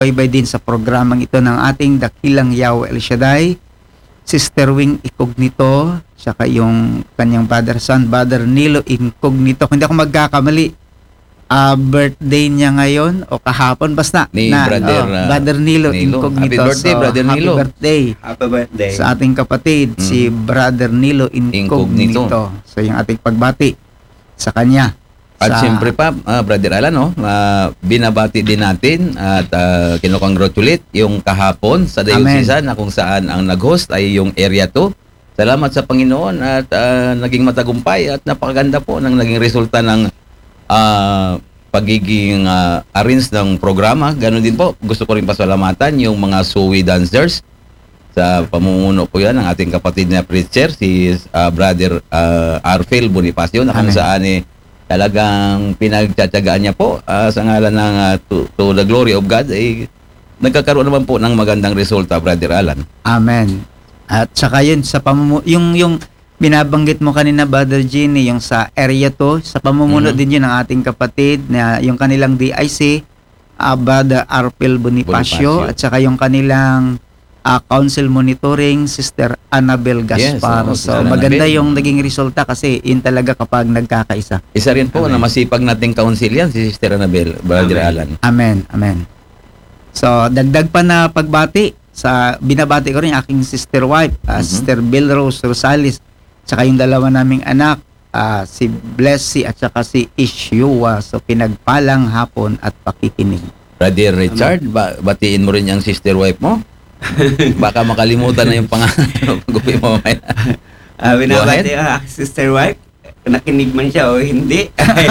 sumubaybay din sa programang ito ng ating dakilang Yahweh El Shaddai, Sister Wing Incognito, saka yung kanyang Brother Nilo Incognito. Kung hindi ako magkakamali, birthday niya ngayon o kahapon, basta Ni Brother Nilo Incognito. Happy birthday, Brother Nilo. Happy birthday sa ating kapatid, si Brother Nilo Incognito. So yung ating pagbati sa kanya. At siyempre pa, Brother Alan, binabati din natin at kinukongratulate yung kahapon sa Dayosisa na kung saan ang nag-host ay yung Area 2. Salamat sa Panginoon at naging matagumpay at napakaganda po ng naging resulta ng pagiging arrange ng programa. Ganon din po, gusto ko rin pasalamatan yung mga suwi dancers sa pamumuno po yan ng ating kapatid na preacher, si Brother Arfel Bonifacio, na kung saan talagang pinagtsatsagaan niya po sa ngalan ng to the glory of God, nagkakaroon naman po ng magandang resulta, Brother Alan. Amen. At saka yun, sa yung binabanggit mo kanina, Brother Ginny, yung sa Area 2, sa pamumuno din yun ng ating kapatid, na yung kanilang DIC, Brother Arpel Bonifacio, at saka yung kanilang council monitoring, Sister Annabel Gaspar. Yes, so maganda yung naging resulta kasi yun talaga kapag nagkakaisa. Isa rin po na masipag nating councilian si Sister Annabel, Brother Alan. Amen. Amen. So dagdag pa na pagbati, binabati ko rin aking sister wife, Sister Bill Rose Rosales, saka yung dalawa naming anak, si Blessy at saka si Ishua. So pinagpalang hapon at pakikinig. Brother Richard, batiin mo rin yung sister wife mo? Baka makalimutan na yung pangalan pag-uwi mo mamaya. Binabati sister wife, nakinig man siya o hindi.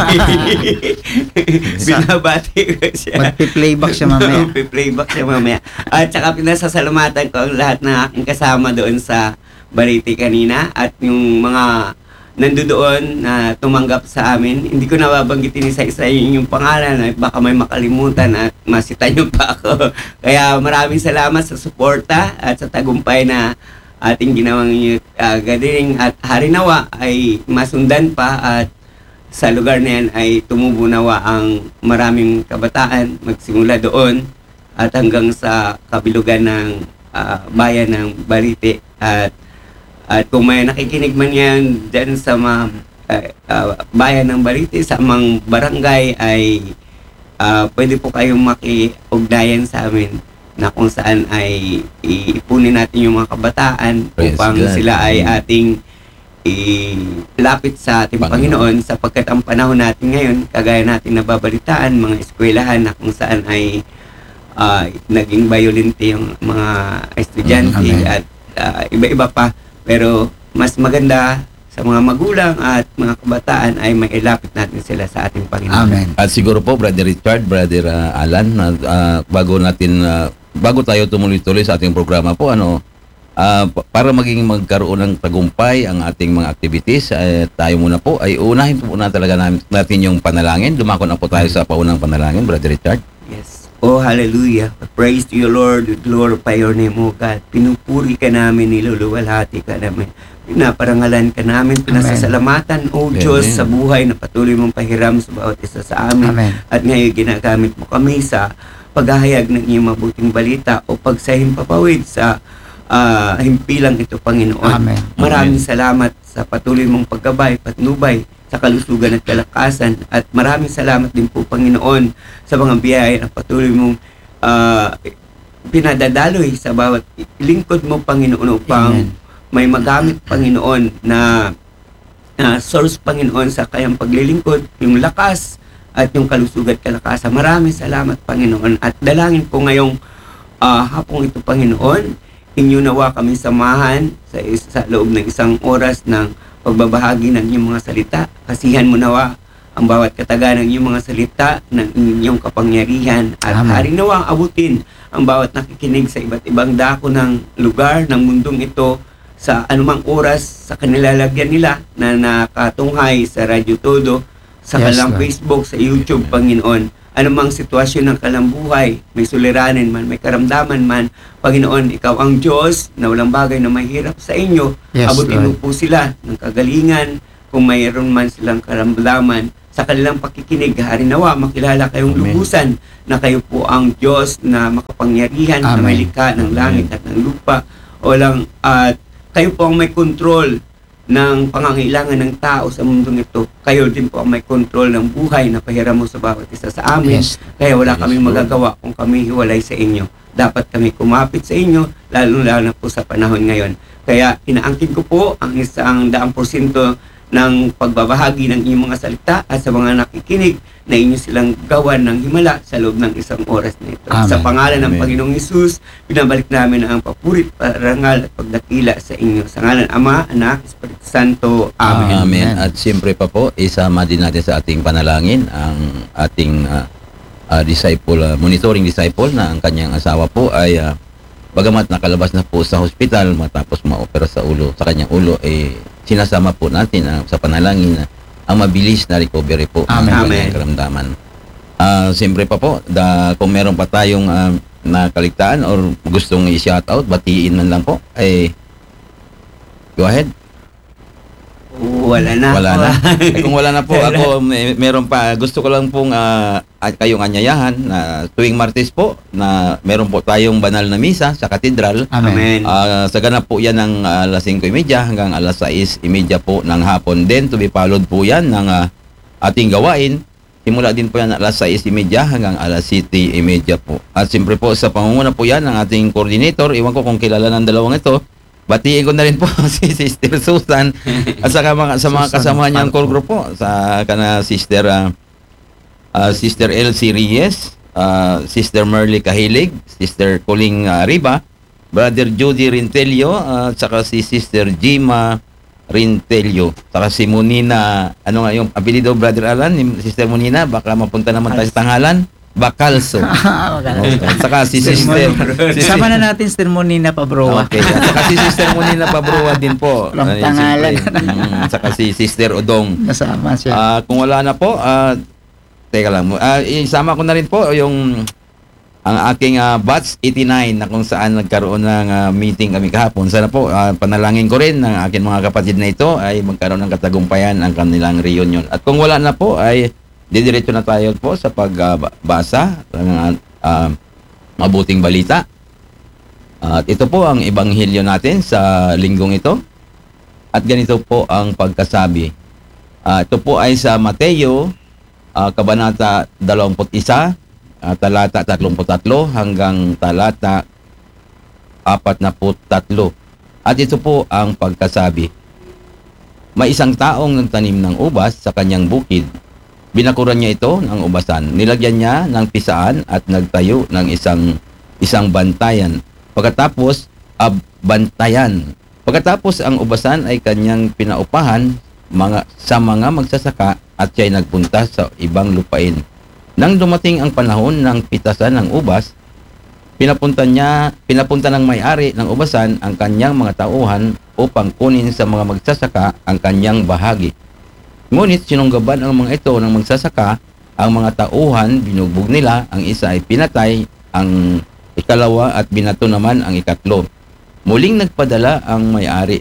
Binabati ko siya. Magpi-playback siya mamaya. Magpi-playback siya mamaya. At saka pinasasalamatan ko ang lahat ng aking kasama doon sa Balite kanina at yung mga nandoon na tumanggap sa amin. Hindi ko nababanggitin isa-isa yung pangalan at baka may makalimutan at masita nyo pa ako. Kaya maraming salamat sa suporta at sa tagumpay na ating ginawang gathering at harinawa ay masundan pa at sa lugar na yan ay tumubo nawa ang maraming kabataan magsimula doon at hanggang sa kabilugan ng bayan ng Balite. At kung may nakikinig man yan dyan sa bayan ng Balite, sa mga barangay, ay pwede po kayong maki-ugnayan sa amin na kung saan ay ipunin natin yung mga kabataan upang sila ay ating ilapit sa ating Panginoon sapagkat ang panahon natin ngayon, kagaya natin nababalitaan, mga eskwelahan na kung saan ay naging violente yung mga estudyante at iba-iba pa. Pero mas maganda sa mga magulang at mga kabataan ay mailapit natin sila sa ating Panginoon. Amen. At siguro po, Brother Richard, Brother Alan, bago tayo tumuloy-tuloy sa ating programa po, para magkaroon ng tagumpay ang ating mga activities, tayo muna po ay unahin po na talaga natin yung panalangin. Dumako na po tayo sa paunang panalangin, Brother Richard. Yes. Oh, hallelujah. Praise to you, Lord. We glorify your name, O God. Pinupuri ka namin, niluluwalhati ka namin. Pinaparangalan ka namin, pinasasalamatan, O Diyos, sa buhay na patuloy mong pahiram sa bawat isa sa amin. Amen. At ngayon ginagamit mo kami sa paghahayag ng iyong mabuting balita o pagsahimpapawid sa himpilang ito, Panginoon. Amen. Maraming salamat sa patuloy mong paggabay, patnubay, sa kalusugan at kalakasan. At maraming salamat din po, Panginoon, sa mga biyaya na patuloy mong pinadadaloy sa bawat lingkod mo, Panginoon, upang may magamit, Panginoon, na source, Panginoon, sa kayang paglilingkod, yung lakas at yung kalusugan at kalakasan. Maraming salamat, Panginoon. At dalangin po ngayong hapong ito, Panginoon, inyo nawa kami samahan sa loob ng isang oras ng pagbabahagi ng inyong mga salita. Kasihan mo nawa ang bawat kataga ng inyong mga salita ng inyong kapangyarihan. At hari nawa abutin ang bawat nakikinig sa iba't ibang dako ng lugar ng mundong ito sa anumang oras sa kanilalagyan nila na nakatunghay sa Radyo Todo, sa kanilang Facebook, sa YouTube, Panginoon. Anumang sitwasyon ng kalambuhay, may suliranin man, may karamdaman man, Panginoon, ikaw ang Diyos na walang bagay na mahirap sa inyo. Abutin mo po sila ng kagalingan kung mayroon man silang karamdaman sa kanilang pakikinig. Hari nawa, makilala kayong Amen. lubusan na kayo po ang Diyos na makapangyarihan, na may Amen. likha ng Amen. langit at ng lupa. At kayo po ang may control ng pangangailangan ng tao sa mundong ito. Kayo din po ang may control ng buhay na pahiram mo sa bawat isa sa amin. Yes. Kaya wala Yes, kaming Lord. magagawa kung kami hiwalay sa inyo. Dapat kami kumapit sa inyo, lalo-lalo na po sa panahon ngayon. Kaya inaangkin ko po ang 100% ng pagbabahagi ng inyong mga salita at sa mga nakikinig na inyo silang gawan ng himala sa loob ng 1 oras na ito. Amen. Sa pangalan ng Amen. Panginoong Hesus, binabalik namin ang papurit, parangal at pagdakila sa inyo. Sa ngalan ng Ama, Anak, Espiritu Santo. Amen. Amen. Amen. At siyempre pa po, isama din natin sa ating panalangin ang ating monitoring disciple na ang kanyang asawa po ay bagamat nakalabas na po sa hospital matapos ma-opera sa ulo, sa kanyang ulo, sinasama po natin sa panalangin na ang mabilis na recovery po ng Amen. kanyang Amen. karamdaman. Siyempre pa po, kung meron pa tayong nakaligtaan or gustong i-shoutout, batiin man lang po, go ahead. Wala na. Wala na. Kung wala na po, ako meron pa. Gusto ko lang pong kayong anyayahan na tuwing Martes po na meron po tayong banal na misa sa katedral. Amen. Amen. Sa ganap po yan ng alas 5:30 hanggang alas 6:30 po ng hapon. Then to be followed po yan ng ating gawain. Simula din po yan alas 6:30 hanggang alas 7:30 po. At siyempre po sa pangunguna po yan ng ating coordinator. Iwan ko kung kilala ng dalawang ito. Batiin ko na rin po si Sister Susan at saka sa mga Susan kasama niyang core Palco. group po. Sa Sister Elsie Reyes, Sister Merly Kahilig, Sister Coling Riba, Brother Judy Rintelio, at saka si Sister Jima Rintelio. Saka si Munina, ano nga yung apelido, Brother Alan, ni Sister Munina, baka mapunta naman tayo sa tanghalan. Bacalso. At saka si Sister. Sama na natin Sister Monina Pabroa. Okay. At saka si Sister Munina Pabroa din po. Walang Ay, pangalan. siyempre. At saka si Sister Odong. Nasama siya. Kung wala na po, teka lang. Isama ko na rin po yung ang aking batch 89 na kung saan nagkaroon ng meeting kami kahapon. Sana po panalangin ko rin ng aking mga kapatid na ito ay magkaroon ng katagumpayan ang kanilang reunion. At kung wala na po ay didiretso na tayo po sa pagbasa ng mabuting balita. At ito po ang ebanghelyo natin sa linggong ito. At ganito po ang pagkasabi. Ito po ay sa Mateo, Kabanata 21, talata 33 hanggang talata 43. At ito po ang pagkasabi. May isang taong nagtanim ng ubas sa kanyang bukid. Binakuran niya ito ng ubasan. Nilagyan niya ng pisaan at nagtayo ng isang bantayan. Pagkatapos ang ubasan ay kanyang pinaupahan sa mga magsasaka at siya'y nagpunta sa ibang lupain. Nang dumating ang panahon ng pitasan ng ubas, pinapunta ng may-ari ng ubasan ang kanyang mga tauhan upang kunin sa mga magsasaka ang kanyang bahagi. Ngunit sinunggaban ang mga ito ng magsasaka, ang mga tauhan binugbog nila, ang isa ay pinatay, ang ikalawa at binato naman ang ikatlo. Muling nagpadala ang may-ari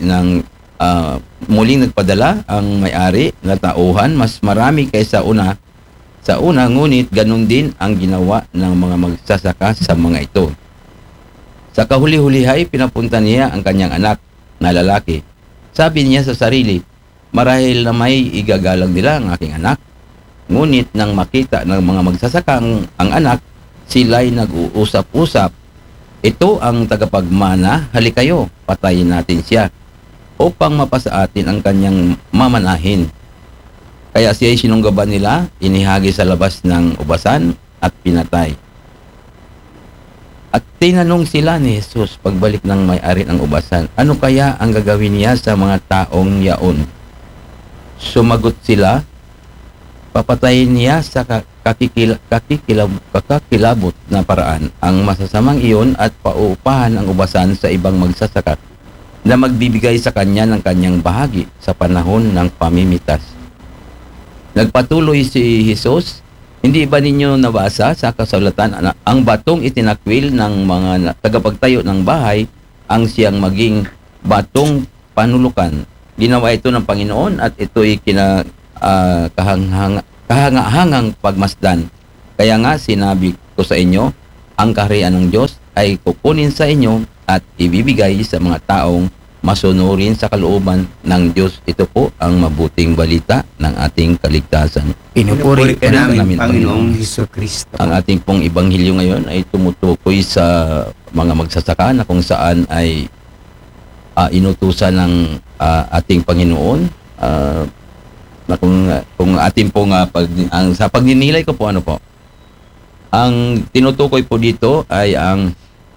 na tauhan, mas marami kaysa sa una, ngunit ganun din ang ginawa ng mga magsasaka sa mga ito. Sa kahuli-hulihay, pinapunta niya ang kanyang anak na lalaki. Sabi niya sa sarili, marahil na may igagalang nila ang aking anak. Ngunit nang makita ng mga magsasaka ang anak, sila'y nag-uusap-usap. Ito ang tagapagmana, halikayo, patayin natin siya, upang mapasa atin ang kanyang mamanahin. Kaya siya'y sinunggaban nila, inihagi sa labas ng ubasan at pinatay. At tinanong sila ni Jesus pagbalik ng may-ari ng ubasan, ano kaya ang gagawin niya sa mga taong yaon? Sumagot sila, papatayin niya sa kakikilabot na paraan ang masasamang iyon at pauupahan ang ubasan sa ibang magsasaka na magbibigay sa kanya ng kanyang bahagi sa panahon ng pamimitas. Nagpatuloy si Jesus, hindi ba ninyo nabasa sa kasulatan na ang batong itinakwil ng mga tagapagtayo ng bahay ang siyang maging batong panulukan? Ginawa ito ng Panginoon at ito'y kahanga-hangang pagmasdan. Kaya nga sinabi ko sa inyo, ang kaharian ng Diyos ay kukunin sa inyo at ibibigay sa mga taong masunurin sa kalooban ng Diyos. Ito po ang mabuting balita ng ating kaligtasan. Pinupuri ka namin, Panginoong Panginoong Hesukristo. Ang ating pong ebanghelyo ngayon ay tumutukoy sa mga magsasaka na kung saan ay inutusan ng ating Panginoon na kung ating pong sa pagninilay ko po ano po, ang tinutukoy po dito ay ang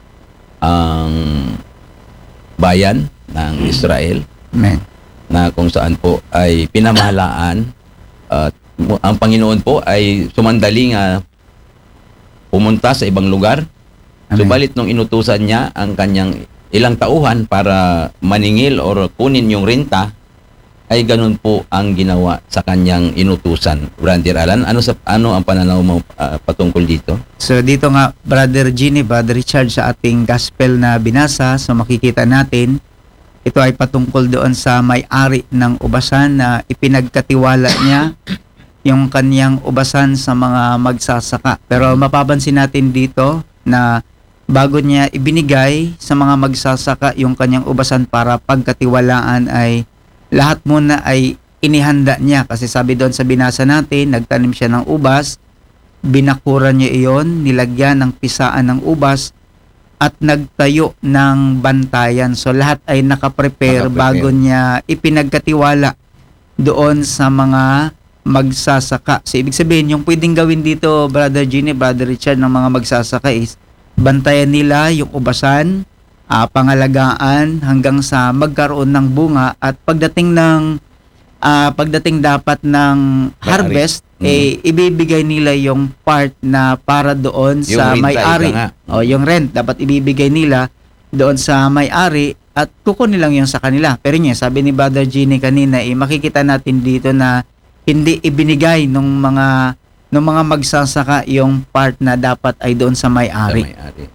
bayan ng Israel Amen. na kung saan po ay pinamahalaan at ang Panginoon po ay sumandaling pumunta sa ibang lugar. Amen. Subalit nung inutusan niya ang kanyang ilang tauhan para maningil or kunin yung renta, ay ganun po ang ginawa sa kanyang inutusan. Brother Alan, ano ang pananaw mo patungkol dito? So dito nga, Brother Ginny, Brother Richard, sa ating gospel na binasa, so makikita natin, ito ay patungkol doon sa may-ari ng ubasan na ipinagkatiwala niya yung kanyang ubasan sa mga magsasaka. Pero mapapansin natin dito na bago niya ibinigay sa mga magsasaka yung kanyang ubasan para pagkatiwalaan, ay lahat muna ay inihanda niya. Kasi sabi doon sa binasa natin, nagtanim siya ng ubas, binakuran niya iyon, nilagyan ng pisaan ng ubas, at nagtayo ng bantayan. So lahat ay nakaprepare bago niya ipinagkatiwala doon sa mga magsasaka. So ibig sabihin, yung pwedeng gawin dito, Brother Ginny, Brother Richard, ng mga magsasaka is bantayan nila yung ubasan, pangalagaan hanggang sa magkaroon ng bunga, at pagdating dapat ng harvest, ibibigay nila yung part na para doon Yung sa renta, may-ari. ika nga. O yung rent dapat ibibigay nila doon sa may-ari at kukunin lang yung sa kanila. Pero yun, sabi ni Brother Ginny kanina, makikita natin dito na hindi ibinigay nung mga magsasaka yung part na dapat ay doon sa may-ari.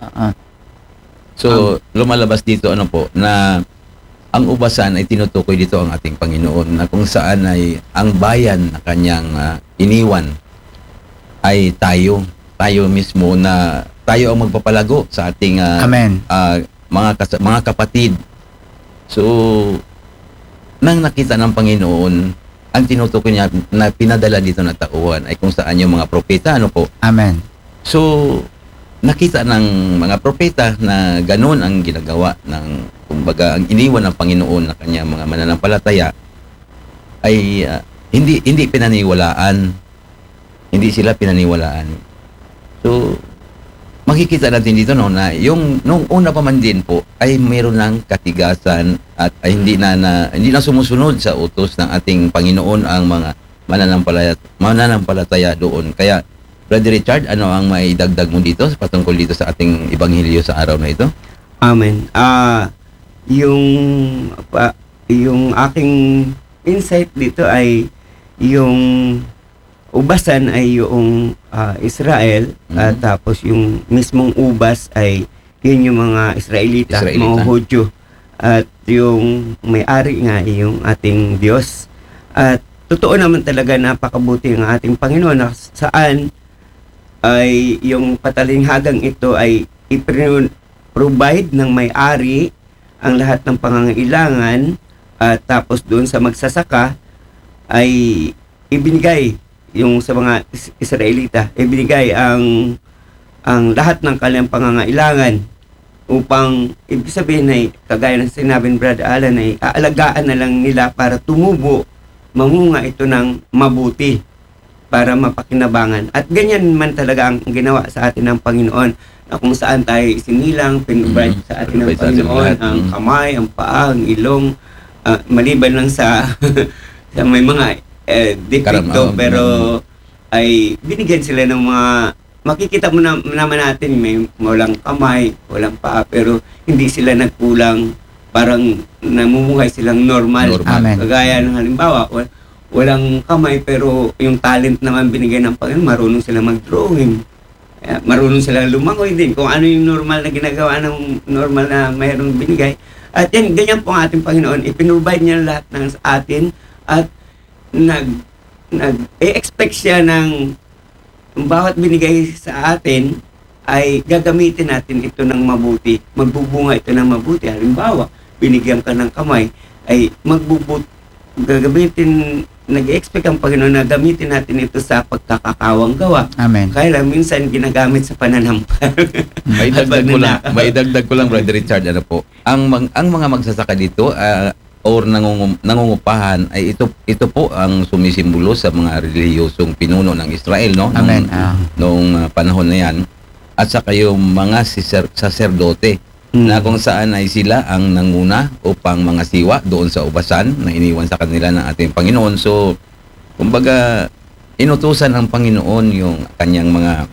So, lumalabas dito na ang ubasan ay tinutukoy dito ang ating Panginoon, na kung saan ay ang bayan na kanyang iniwan ay tayo mismo, na tayo ang magpapalago sa ating Amen. mga kapatid. So, nang nakita ng Panginoon, ang tinutukoy niya na pinadala dito na tauhan ay kung saan yung mga propeta, Amen. So, nakita ng mga propeta na ganun ang ginagawa ng, kumbaga, ang iniwan ng Panginoon na kanya mga mananampalataya ay hindi pinaniwalaan. Hindi sila pinaniwalaan. So, makikita natin dito na nung una pa man din po ay mayroon ng katigasan at ay hindi na sumusunod sa utos ng ating Panginoon ang mga mananampalataya doon. Kaya Brother Richard, ano ang maidagdag mo dito patungkol dito sa ating ebanghelyo sa araw na ito? Amen. Yung aking insight dito ay yung ubasan ay yung Israel, at tapos yung mismong ubas ay yun yung mga Israelita, mga Hudyo, at yung may-ari nga ay yung ating Diyos. At totoo naman talaga, napakabuti ng ating Panginoon na saan ay yung patalinghagang ito ay i-provide ng may-ari ang lahat ng pangangailangan, at tapos doon sa magsasaka ay ibinigay yung sa mga Israelita, ibinigay ang lahat ng kanilang pangangailangan, upang ibig sabihin ay kagaya ng sinabi ni Brad Alan ay aalagaan na lang nila para tumubo, mamunga ito ng mabuti para mapakinabangan. At ganyan man talaga ang ginawa sa atin ng Panginoon, na kung saan tayo isinilang, pinrovide sa atin ng Panginoon ang kamay, ang paa, ang ilong, maliban lang sa sa may mga defecto, pero ay binigyan sila ng mga, makikita mo naman natin may walang kamay, walang paa, pero hindi sila nagkulang, parang namumuhay silang normal. Amen. Kagaya ng halimbawa, walang kamay pero yung talent naman binigay ng Panginoon, marunong sila mag-drawing, marunong sila lumangoy din, kung ano yung normal na ginagawa ng normal na mayroong binigay. At yan, ganyan po ang ating Panginoon, ipinrovide niya lahat ng atin, at nag-expect siya ng bawat binigay sa atin ay gagamitin natin ito ng mabuti. Magbubunga ito ng mabuti. Halimbawa, binigyan ka ng kamay, ay gagamitin, nag-expect ang Panginoon na gamitin natin ito sa pagkakakawang gawa. Amen. Kaya lang, minsan ginagamit sa pananampal. May dagdag ko lang, Brother Richard, ano po, ang mga magsasaka dito, or nangungupahan, ay ito po ang sumisimbolo sa mga relihiyosong pinuno ng Israel, no? Amen. Noong panahon na yan. At saka yung mga saserdote, na kung saan ay sila ang nanguna upang mga siwa doon sa ubasan na iniwan sa kanila ng ating Panginoon. So, kumbaga, inutusan ng Panginoon yung kanyang mga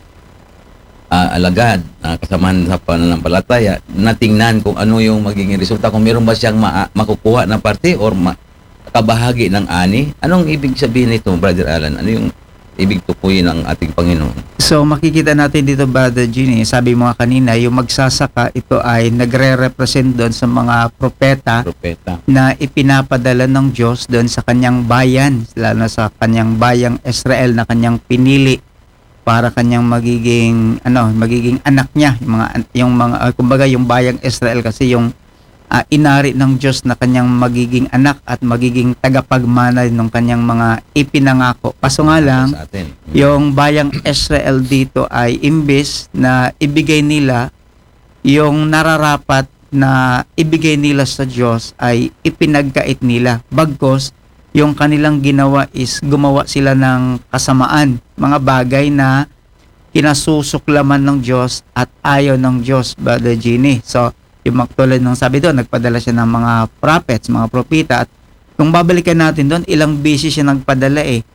alagad, kasamahan sa pananampalataya, na tingnan kung ano yung magiging resulta, kung meron ba siyang makukuha na parte or kabahagi ng ani. Anong ibig sabihin nito, Brother Alan? Ano yung ibig tukuyin ng ating Panginoon? So makikita natin dito, Brother Ginny, sabi mo nga kanina, yung magsasaka, ito ay nagre-represent doon sa mga propeta na ipinapadala ng Diyos doon sa kanyang bayan, lalo sa kanyang bayang Israel na kanyang pinili para kanyang magiging anak niya, kumbaga yung bayang Israel kasi yung inari ng Diyos na kanyang magiging anak at magiging tagapagmana ng kanyang mga ipinangako. Kaso nga lang, yung bayang Israel dito ay imbes na ibigay nila yung nararapat na ibigay nila sa Diyos, ay ipinagkait nila. Bagkos, yung kanilang ginawa is gumawa sila ng kasamaan, mga bagay na kinasusuklaman ng Diyos at ayaw ng Diyos, Brother Ginny. So, yung tulad ng sabi doon, nagpadala siya ng mga prophets, mga propeta. At kung babalikan natin doon, ilang beses siya nagpadala eh.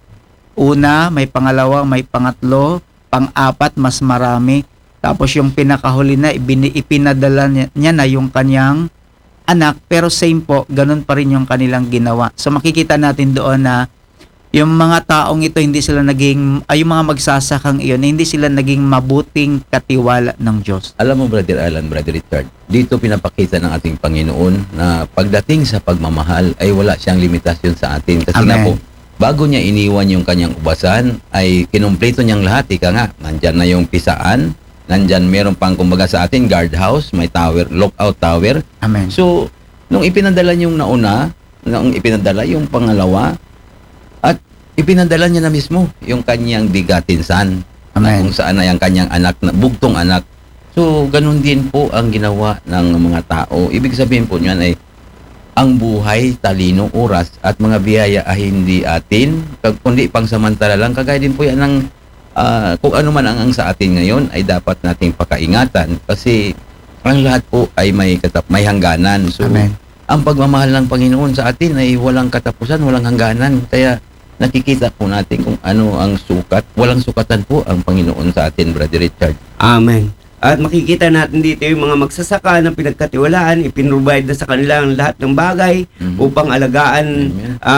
Una, may pangalawa, may pangatlo, pang-apat, mas marami. Tapos yung pinakahuli na, ipinadala niya na yung kanyang anak. Pero same po, ganun pa rin yung kanilang ginawa. So makikita natin doon na yung mga taong ito, hindi sila naging, yung mga magsasakang iyon, hindi sila naging mabuting katiwala ng Diyos. Alam mo, Brother Alan, Brother Richard, dito pinapakita ng ating Panginoon na pagdating sa pagmamahal ay wala siyang limitasyon sa atin. Kasi Amen. nga po, bago niya iniwan yung kanyang ubasan, ay kinumpleto niyang lahat. Ika nga, nandyan na yung pisaan, nandyan meron pang kumbaga sa atin, guardhouse, may tower, lookout tower. Amen. So, nung ipinadala yung nauna, nung ipinadala yung pangalawa, at ipinadala niya na mismo yung kanyang bigatinsan. Amen. Kung saan ay ang kanyang anak, bugtong anak. So, ganun din po ang ginawa ng mga tao. Ibig sabihin po niyan ay ang buhay, talino, oras, at mga biyaya ay hindi atin, kundi pangsamantala lang. Kagaya din po yan ng kung ano man ang sa atin ngayon ay dapat nating pakaingatan kasi ang lahat po ay may hangganan. So, Amen. ang pagmamahal ng Panginoon sa atin ay walang katapusan, walang hangganan. Kaya nakikita po natin kung ano ang sukat. Walang sukatan po ang Panginoon sa atin, Brother Richard. Amen. At makikita natin dito yung mga magsasaka na pinagkatiwalaan, ipinrovide na sa kanila ang lahat ng bagay upang alagaan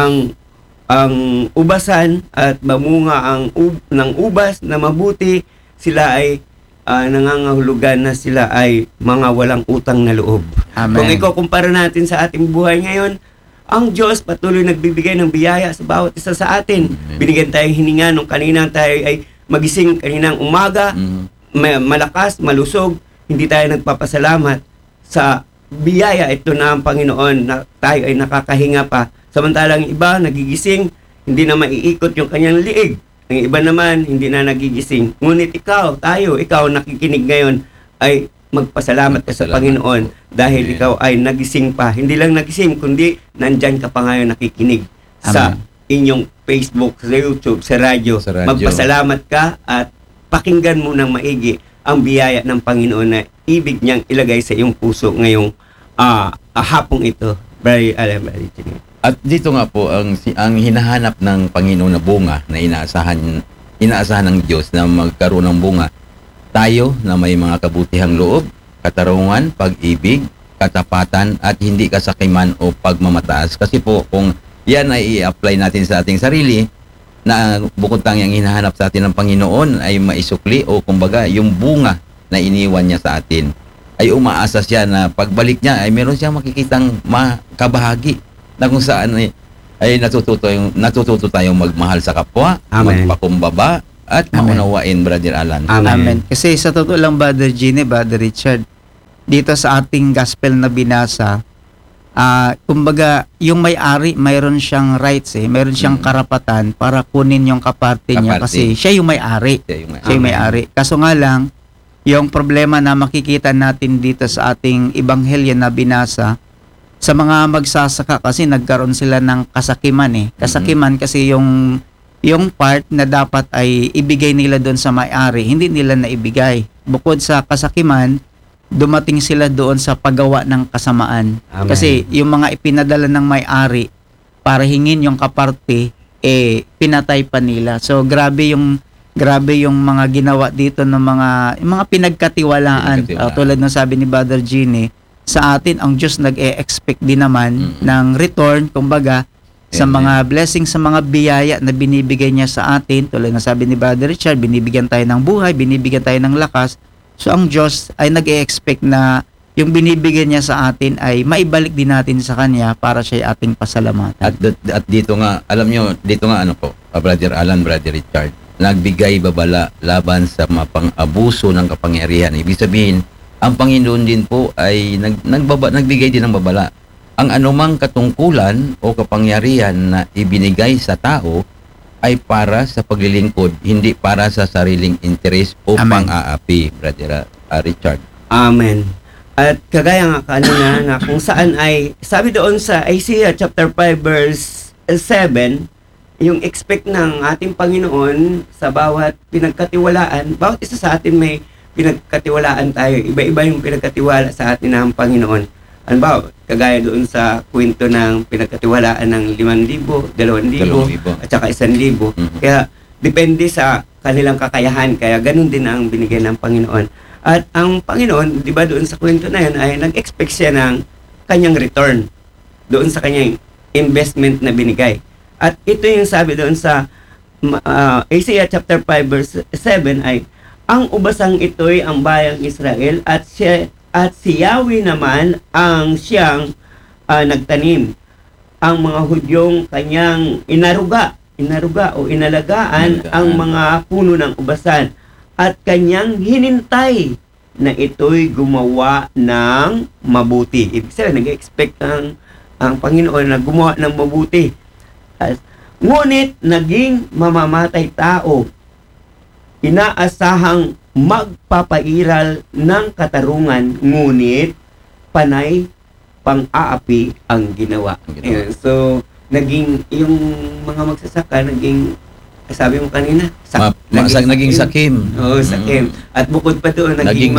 ang ubasan at mamunga ng ubas na mabuti. Sila ay nangangahulugan na sila ay mga walang utang na loob. Amen. Kung ikukumpara natin sa ating buhay ngayon, ang Diyos patuloy nagbibigay ng biyaya sa bawat isa sa atin. Binigyan tayong hininga nung kanina tayo ay magising kaninang umaga, malakas, malusog, hindi tayo nagpapasalamat sa biyaya ito na ang Panginoon na tayo ay nakakahinga pa. Samantalang iba nagigising, hindi na maiikot yung kanyang liig. Ang iba naman hindi na nagigising. Ngunit ikaw nakikinig ngayon ay magpasalamat ka sa Panginoon dahil ikaw ay nagising pa. Hindi lang nagising, kundi nandyan ka pa ngayon nakikinig sa inyong Facebook, sa YouTube, sa radyo. Magpasalamat ka at pakinggan mo ng maigi ang biyaya ng Panginoon na ibig niyang ilagay sa iyong puso ngayong hapong ito. Very At dito nga po, ang hinahanap ng Panginoon na bunga na inaasahan ng Diyos na magkaroon ng bunga, tayo na may mga kabutihang loob, katarungan, pag-ibig, katapatan, at hindi kasakiman o pagmamataas. Kasi po, kung yan ay i-apply natin sa ating sarili, na bukod tangyang hinahanap sa atin ng Panginoon ay maisukli o kumbaga yung bunga na iniwan niya sa atin, ay umaasa siya na pagbalik niya ay meron siyang makikitang makabahagi na kung saan ay natututo tayong magmahal sa kapwa, Amen. magpakumbaba, at Amen. maunawain, Brother Alan. Amen. Kasi sa totoo lang, Brother Gene, Brother Richard, dito sa ating gospel na binasa, kumbaga, yung may-ari, mayroon siyang rights mayroon siyang karapatan para kunin yung kaparte niya Kaparte. kasi siya yung may-ari. Siya yung Siya yung may-ari. Kaso nga lang, yung problema na makikita natin dito sa ating ebanghelyo na binasa, sa mga magsasaka kasi nagkaroon sila ng kasakiman Kasakiman kasi yung part na dapat ay ibigay nila doon sa may-ari, hindi nila naibigay. Bukod sa kasakiman, dumating sila doon sa paggawa ng kasamaan. Amen. Kasi yung mga ipinadala ng may-ari para hingin yung kaparte, pinatay pa nila. So grabe yung mga ginawa dito ng yung mga pinagkatiwalaan. Tulad ng sabi ni Brother Gene, sa atin ang Diyos nag-e-expect din naman ng return, kumbaga, sa Amen. mga blessings, sa mga biyaya na binibigay niya sa atin. Tulad ng sabi ni Brother Richard, binibigyan tayo ng buhay, binibigyan tayo ng lakas. So ang Diyos ay nag-e-expect na yung binibigyan niya sa atin ay maibalik din natin sa Kanya para siya ating pasalamatan. At dito nga, alam nyo, dito nga Brother Alan, Brother Richard, nagbigay babala laban sa mapang-abuso ng kapangyarihan. Ibig sabihin, ang Panginoon din po ay nagbigay din ng babala. Ang anumang katungkulan o kapangyarihan na ibinigay sa tao ay para sa paglilingkod, hindi para sa sariling interes o Amen. pang-aapi, Brother Richard. Amen. At kagaya nga kanina na kung saan ay, sabi doon sa Isaiah chapter 5 verse 7, yung expect ng ating Panginoon sa bawat pinagkatiwalaan, bawat isa sa atin may pinagkatiwalaan tayo. Iba-iba yung pinagkatiwala sa atin ng Panginoon. Ano ba? Kagaya doon sa kwento ng pinagkatiwalaan ng 5,000, 2,000, at saka 1,000. Kaya depende sa kanilang kakayahan. Kaya ganun din ang binigay ng Panginoon. At ang Panginoon, di ba doon sa kwento na yun, ay nag-expect siya ng kanyang return doon sa kanyang investment na binigay. At ito yung sabi doon sa Isaiah chapter 5 verse 7 ay, ang ubasang ito'y ang bayang Israel at si Yahweh naman ang siyang nagtanim. Ang mga Hudyong kanyang inaruga o inalagaan ang mga puno ng ubasan at kanyang hinintay na ito'y gumawa ng mabuti. Ibig sabihin, nag-expect ang Panginoon na gumawa ng mabuti. Ngunit naging mamamatay tao, inaasahang magpapairal ng katarungan, ngunit panay pang-aapi ang ginawa. Ayan. So, naging, yung mga magsasaka, naging, sabi mo kanina, naging sakim. Oo, sakim. At bukod pa doon, Naging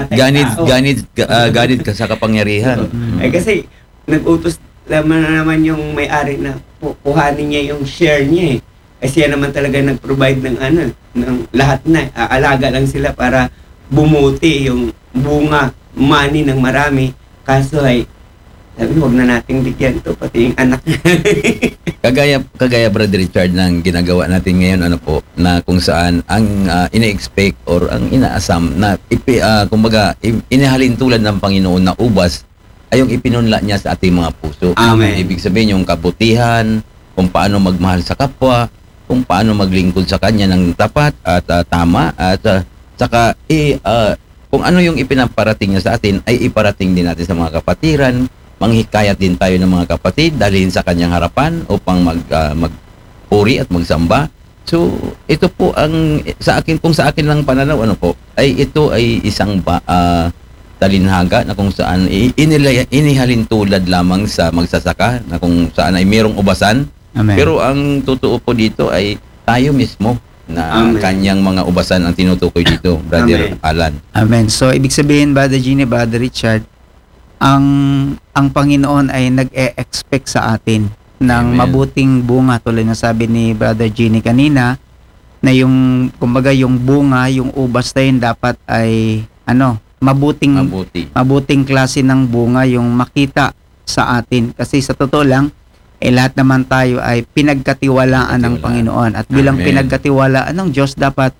ganid ka sa kapangyarihan. Ay kasi, nag-utos naman yung may-ari na kuhanin niya yung share niya Kasi siya naman talaga nag-provide ng lahat na. Aalaga lang sila para bumuti yung bunga, money ng marami. Kaso ay, sabi, huwag na nating bigyan to, pati yung anak. kagaya Brother Richard ng ginagawa natin ngayon, na kung saan ang ina-expect or ang inaasam na kumbaga inihalin tulad ng Panginoon na ubas ay yung ipinunla niya sa ating mga puso. Amen. Ibig sabihin yung kabutihan, kung paano magmahal sa kapwa, kung paano maglingkod sa Kanya ng tapat at tama, at saka kung ano yung ipinaparating niya sa atin ay iparating din natin sa mga kapatiran. Manghikayat din tayo ng mga kapatid dalhin sa Kanyang harapan upang magpuri at magsamba. So ito po ang sa akin, kung sa akin lang pananaw, ay ito ay isang talinhaga na kung saan inihalin tulad lamang sa magsasaka na kung saan ay mayroong ubasan. Amen. Pero ang totoo po dito ay tayo mismo na Amen. Kanyang mga ubasan ang tinutukoy dito, Brother Amen. Alan. Amen. So, ibig sabihin, Brother Gene, Brother Richard, ang Panginoon ay nag-e-expect sa atin ng Amen. mabuting bunga, tulad ng sabi ni Brother Gene kanina, na yung, kumbaga, yung bunga, yung ubas na yun dapat ay, mabuting klase ng bunga yung makita sa atin. Kasi sa totoo lang, lahat naman tayo ay pinagkatiwalaan ng Panginoon. At bilang Amen. pinagkatiwalaan ng Diyos, dapat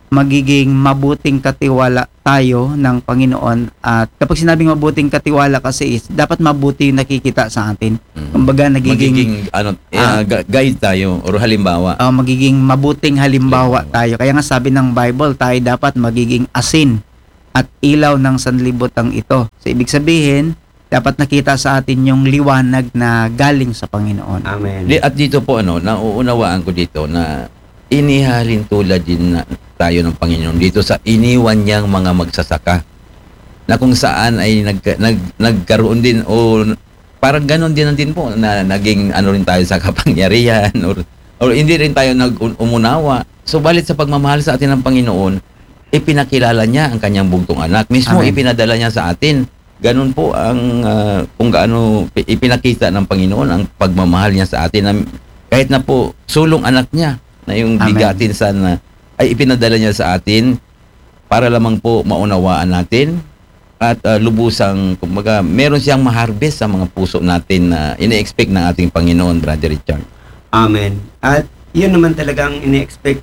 magiging mabuting katiwala tayo ng Panginoon. At kapag sinabing mabuting katiwala kasi is, dapat mabuti yung nakikita sa atin. Kumbaga, Magiging guide tayo or halimbawa. magiging mabuting halimbawa tayo. Kaya nga sabi ng Bible, tayo dapat magiging asin at ilaw ng sanlibutang ito. So, ibig sabihin, dapat nakita sa atin yung liwanag na galing sa Panginoon. Amen. At dito po nauunawaan ko dito na inihalin tulad din tayo ng Panginoon dito sa iniwan niyang mga magsasaka na kung saan ay nagkaroon din o parang ganon din po na naging rin tayo sa kapangyarihan or hindi rin tayo umunawa. So balit sa pagmamahal sa atin ng Panginoon, ipinakilala niya ang kanyang bugtong anak. Mismo Amen. ipinadala niya sa atin. Ganon po ang kung gaano ipinakita ng Panginoon ang pagmamahal niya sa atin na kahit na po sulong anak niya na yung Amen. bigatin sana ay ipinadala niya sa atin para lamang po maunawaan natin at lubusang, kumbaga, meron siyang ma-harvest sa mga puso natin na ine-expect ng ating Panginoon, Brother Richard. Amen. At yun naman talagang ine-expect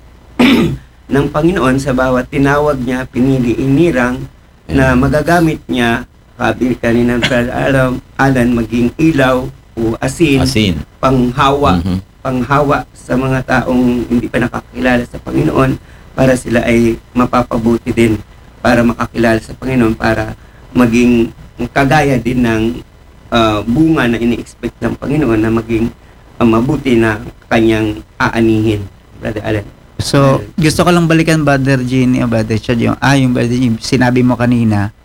ng Panginoon sa bawat tinawag niya, pinili, inirang na magagamit niya, sabi kanina Alan, maging ilaw o asin. Panghawa. Panghawa sa mga taong hindi pa nakakilala sa Panginoon para sila ay mapapabuti din para makakilala sa Panginoon, para maging kagaya din ng bunga na ini-expect ng Panginoon na maging mabuti na kanyang aanihin. Brother Alan. So, gusto ko lang balikan, Brother Gene o Brother Chad, yung Brother Gene, sinabi mo kanina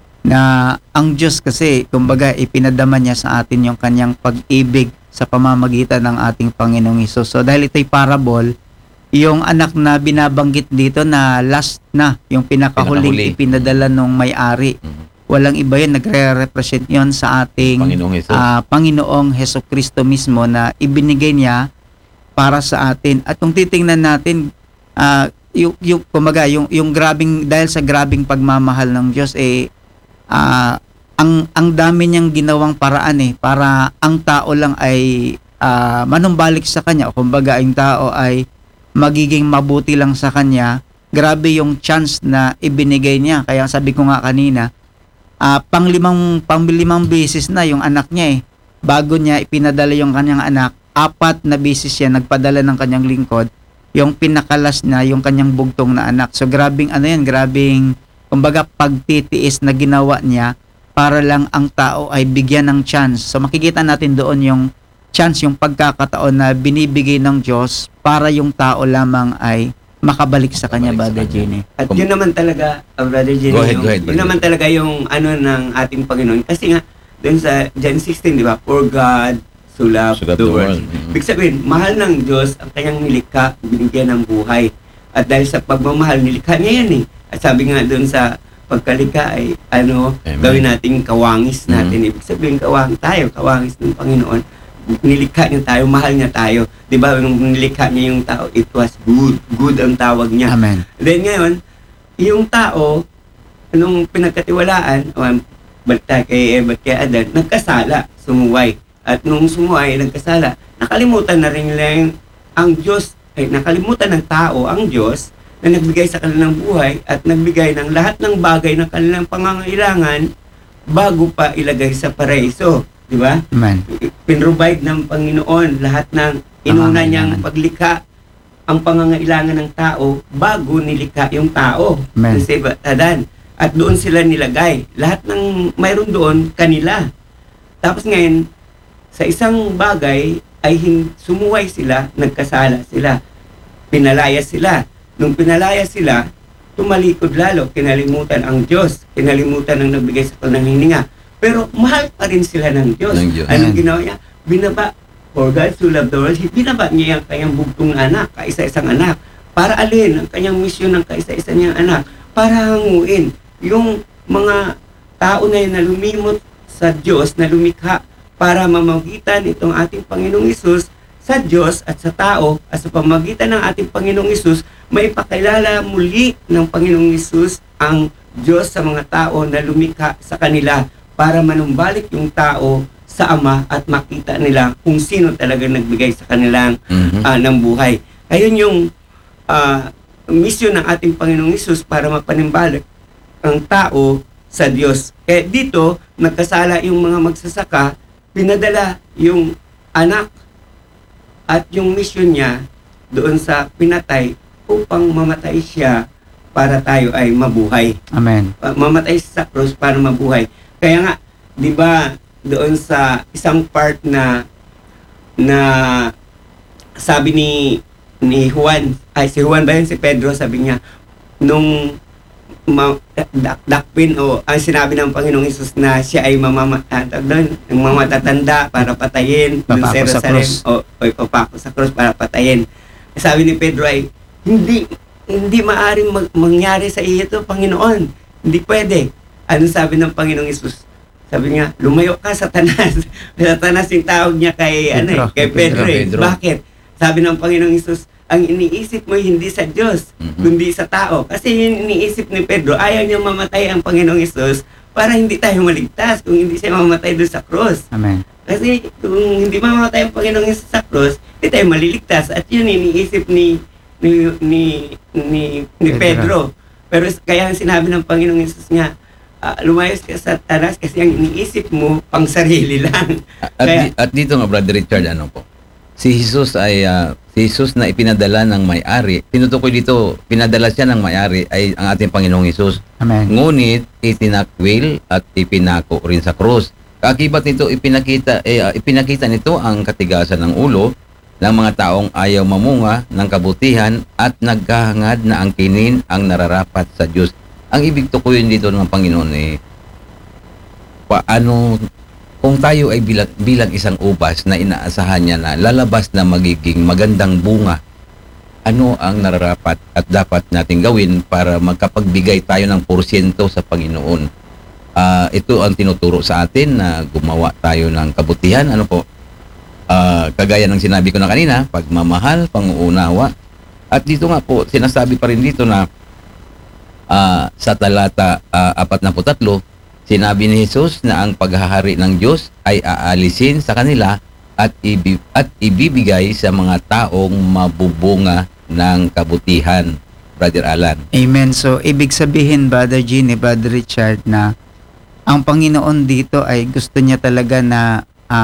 na ang Diyos kasi, kumbaga, ipinadama niya sa atin yung kanyang pag-ibig sa pamamagitan ng ating Panginoong Hesus. So, dahil ito'y parable, yung anak na binabanggit dito na last na, yung pinakahuling ipinadala nung may-ari. Walang iba yun, nagre-represent yun sa ating Panginoong Hesukristo mismo na ibinigay niya para sa atin. At kung titingnan natin, kumbaga, yung grabing, dahil sa grabing pagmamahal ng Diyos, ang dami niyang ginawang paraan para ang tao lang ay manumbalik sa kanya, o kumbaga ang tao ay magiging mabuti lang sa kanya. Grabe yung chance na ibinigay niya. Kaya sabi ko nga kanina, panglimang beses na yung anak niya bago niya ipinadala yung kanyang anak, 4 na beses siya nagpadala ng kanyang lingkod, yung pinakalas na yung kanyang bugtong na anak. So grabing grabing kumbaga pagtitiis na ginawa niya para lang ang tao ay bigyan ng chance. So makikita natin doon yung chance, yung pagkakataon na binibigay ng Diyos para yung tao lamang ay makabalik sa kanya, Brother Jenny. At yun naman talaga, Brother Jenny, Go ahead, yun naman talaga yung ng ating Panginoon. Kasi nga, doon sa John 16, di ba? For God so loved the world. Ibig sabihin, mahal ng Diyos ang kanyang nilikha, binigyan ng buhay. At dahil sa pagmamahal, nilikha niya yan At sabi nga doon sa pagkalikha ay gawin nating kawangis natin. Ibig sabihin, kawangis ng Panginoon. Nilikha niya tayo, mahal niya tayo. Di ba, nung nilikha niya yung tao, it was good. Good ang tawag niya. Amen. Then ngayon, yung tao, nung pinagkatiwalaan, balik tayo kay Eva at kay Adan, nagkasala, sumuway. At nung sumuway, nagkasala, nakalimutan na rin nila ang Diyos, nakalimutan ng tao ang Diyos na nagbigay sa kanilang buhay at nagbigay ng lahat ng bagay na kanilang pangangailangan bago pa ilagay sa paraiso. Di ba? Amen. Pinrovide ng Panginoon lahat ng inuna niyang paglikha ang pangangailangan ng tao bago nilikha yung tao. Amen. Kasi Adan. At doon sila nilagay. Lahat ng mayroon doon, kanila. Tapos ngayon, sa isang bagay ay sumuway sila, nagkasala sila. Pinalaya sila. Nung pinalaya sila, tumalikod lalo. Kinalimutan ang Diyos. Kinalimutan ang nagbigay sa kanilang hininga. Pero mahal pa rin sila ng Diyos. Anong ginawa niya? Binaba. For God so loved the world, binaba niya ang kanyang bugtong anak, kaisa-isang anak. Para alin ang kanyang misyon ng kaisa-isa niyang anak? Para hanguin yung mga tao na yun na lumimot sa Diyos, na lumikha para mamagitan itong ating Panginoong Hesus sa Diyos at sa tao, at sa pamagitan ng ating Panginoong Hesus, may pakilala muli ng Panginoong Hesus ang Diyos sa mga tao na lumikha sa kanila para manumbalik yung tao sa Ama at makita nila kung sino talaga nagbigay sa kanilang ng buhay. Ayun yung misyon ng ating Panginoong Hesus para mapanimbalik ang tao sa Diyos. Kaya dito, nagkasala yung mga magsasaka, pinadala yung anak at yung misyon niya doon sa pinatay upang mamatay siya para tayo ay mabuhay. Amen. Mamatay sa krus para mabuhay. Kaya nga, di ba, doon sa isang part na sabi ni Juan, si Juan ba yun? Si Pedro, sabi niya, nung dakpin o ang sinabi ng Panginoong Hesus na siya ay mamatatanda para patayin dun sa Papako sa Jerusalem krus. o ipapako sa krus para patayin. Sabi ni Pedro ay hindi maaring mangyari sa iyo ito, Panginoon. Hindi pwede. Ano sabi ng Panginoong Hesus? Sabi niya, lumayo ka, Satanas. Satanas yung tawag niya kay Pedro. Pedro. Bakit? Sabi ng Panginoong Hesus, ang iniisip mo hindi sa Diyos, kundi sa tao. Kasi yung iniisip ni Pedro, ayaw niya mamatay ang Panginoong Hesus para hindi tayo maligtas kung hindi siya mamatay doon sa cross. Amen. Kasi kung hindi mamatay ang Panginoong Hesus sa cross, hindi tayo maliligtas. At yun iniisip ni Pedro. Pero kaya ang sinabi ng Panginoong Hesus nga, lumayos ka sa Satanas kasi ang iniisip mo pang sarili lang. At dito nga, Brother Richard, ano po? Si Jesus na ipinadala ng may-ari. Tinutukoy dito, pinadala siya ng may-ari ay ang ating Panginoong Hesus. Amen. Ngunit itinakwil at ipinako rin sa krus. Kaakibat nito, ipinakita nito ang katigasan ng ulo ng mga taong ayaw mamunga ng kabutihan at naghahangad na angkinin ang nararapat sa Diyos. Ang ibig tukuyin dito ng Panginoon paano kung tayo ay bilang isang ubas na inaasahan niya na lalabas na magiging magandang bunga, ano ang nararapat at dapat natin gawin para magkapagbigay tayo ng porsyento sa Panginoon? Ito ang tinuturo sa atin na gumawa tayo ng kabutihan. Ano po? Kagaya ng sinabi ko na kanina, pagmamahal, panguunawa. At dito nga po, sinasabi pa rin dito na sa talata 43, sinabi ni Jesus na ang paghahari ng Diyos ay aalisin sa kanila at ibibigay sa mga taong mabubunga ng kabutihan. Brother Alan. Amen. So, ibig sabihin, Brother Gene, Brother Richard, na ang Panginoon dito ay gusto niya talaga na,